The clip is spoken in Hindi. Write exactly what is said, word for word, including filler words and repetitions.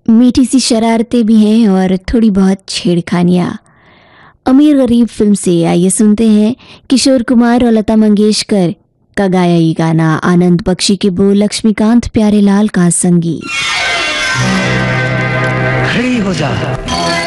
मीठी सी शरारतें भी हैं और थोड़ी बहुत छेड़खानियाँ। अमीर गरीब फिल्म से आइए सुनते हैं किशोर कुमार और लता मंगेशकर का गाया ये गाना, आनंद बख्शी के बोल, लक्ष्मीकांत प्यारेलाल का संगीत। खड़ी हो जा